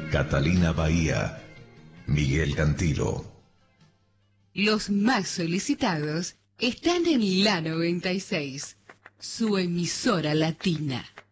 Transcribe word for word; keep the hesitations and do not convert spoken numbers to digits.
Catalina Bahía, Miguel Cantilo. Los más solicitados están en la noventa y seis, su emisora latina.